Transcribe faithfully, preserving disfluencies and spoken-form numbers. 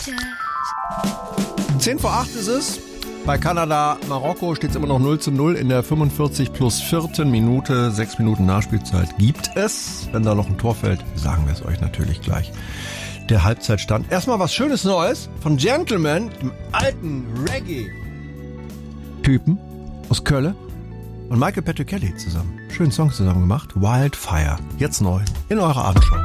zehn vor acht ist es. Bei Kanada, Marokko steht es immer noch null zu null in der fünfundvierzig plus vierten Minute. Sechs Minuten Nachspielzeit gibt es. Wenn da noch ein Tor fällt, sagen wir es euch natürlich gleich. Der Halbzeitstand. Erstmal was Schönes Neues von Gentleman, dem alten Reggae-Typen aus Köln und Michael Petrocelli zusammen. Schönen Song zusammen gemacht. Wildfire. Jetzt neu in eurer Abendschau.